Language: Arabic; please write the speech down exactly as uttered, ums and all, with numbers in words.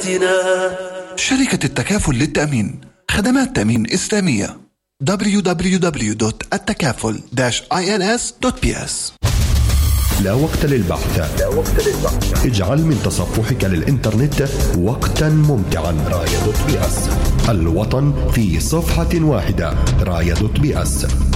شركة التكافل للتأمين، خدمات تأمين إسلامية. دبليو دبليو دبليو دوت التكافل داش آي إن إس دوت بي إس. لا وقت للبحث. لا وقت للبحث. اجعل من تصفحك للإنترنت وقتا ممتعا. راية دوت بي إس، الوطن في صفحة واحدة. راية دوت بي إس.